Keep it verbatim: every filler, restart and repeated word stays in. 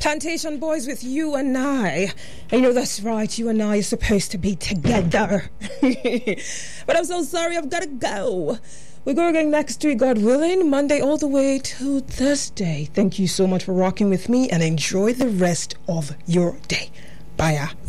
Plantation Boys with You and I. I know that's right, you and I are supposed to be together. But I'm so sorry, I've got to go. We're going next week, God willing, Monday all the way to Thursday. Thank you so much for rocking with me and enjoy the rest of your day. Bye.